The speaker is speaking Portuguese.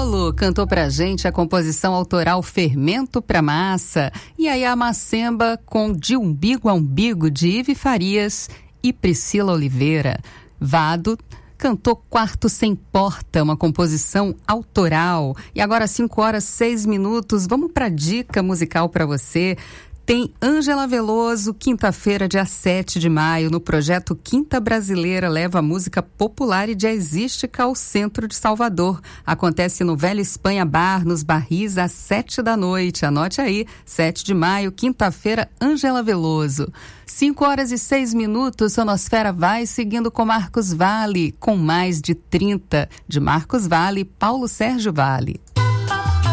Criolo cantou pra gente a composição autoral Fermento pra Massa, e aí a Macemba com De Umbigo a Umbigo, de Ive Farias e Priscila Oliveira. Vado cantou Quarto Sem Porta, uma composição autoral. E agora 5h06, vamos pra dica musical pra você. Tem Ângela Veloso, quinta-feira, dia 7 de maio, no projeto Quinta Brasileira, leva a música popular e jazzística ao centro de Salvador. Acontece no Velha Espanha Bar, nos Barris, às 7 da noite. Anote aí, 7 de maio, quinta-feira, Ângela Veloso. 5h06, Sonosfera vai seguindo com Marcos Valle, com mais de 30. De Marcos Valle, Paulo Sérgio Valle.